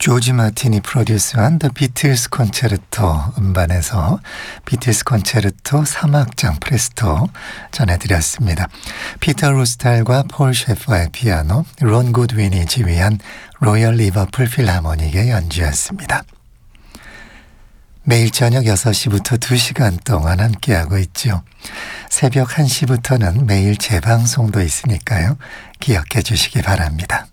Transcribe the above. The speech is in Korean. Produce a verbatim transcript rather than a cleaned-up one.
조지 마틴이 프로듀스한 더 비틀스 콘체르토 음반에서 비틀스 콘체르토 삼 악장 프레스토 전해드렸습니다. 피터 루스탈과 폴 셰퍼의 피아노, 론 굿윈이 지휘한 로열 리버풀 필하모닉의 연주였습니다. 매일 저녁 여섯 시부터 두 시간 동안 함께하고 있죠. 새벽 한 시부터는 매일 재방송도 있으니까요. 기억해 주시기 바랍니다.